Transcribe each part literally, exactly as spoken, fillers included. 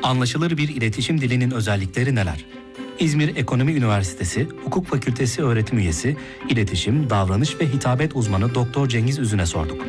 Anlaşılır bir iletişim dilinin özellikleri neler? İzmir Ekonomi Üniversitesi Hukuk Fakültesi öğretim üyesi, iletişim, davranış ve hitabet uzmanı Doktor Cengiz Üzün'e sorduk.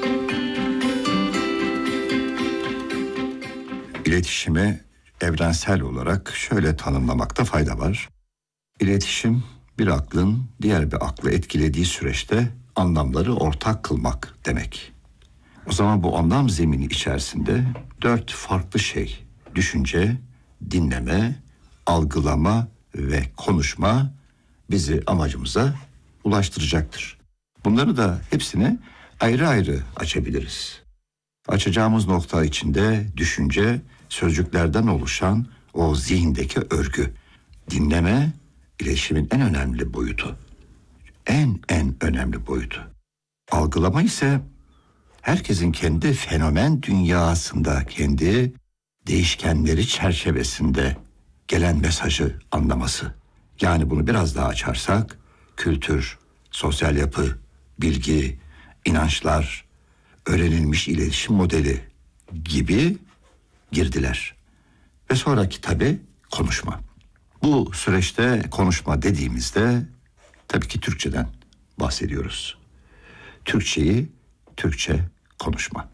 İletişimi evrensel olarak şöyle tanımlamakta fayda var. İletişim, bir aklın diğer bir aklı etkilediği süreçte anlamları ortak kılmak demek. O zaman bu anlam zemini içerisinde dört farklı şey, düşünce, dinleme, algılama ve konuşma bizi amacımıza ulaştıracaktır. Bunları da hepsini ayrı ayrı açabiliriz. Açacağımız nokta içinde düşünce, sözcüklerden oluşan o zihindeki örgü. Dinleme, iletişimin en önemli boyutu. En en önemli boyutu. Algılama ise herkesin kendi fenomen dünyasında, kendi değişkenleri çerçevesinde gelen mesajı anlaması. Yani bunu biraz daha açarsak, kültür, sosyal yapı, bilgi, inançlar, öğrenilmiş iletişim modeli gibi girdiler. Ve sonraki tabii konuşma. Bu süreçte konuşma dediğimizde tabii ki Türkçeden bahsediyoruz. Türkçeyi Türkçe konuşma.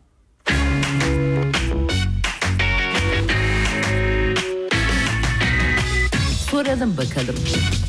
Soralım bakalım.